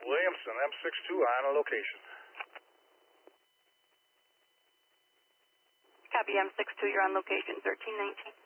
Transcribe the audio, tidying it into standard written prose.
Williamson, M62 on a location. Copy, M62, you're on location, 1319.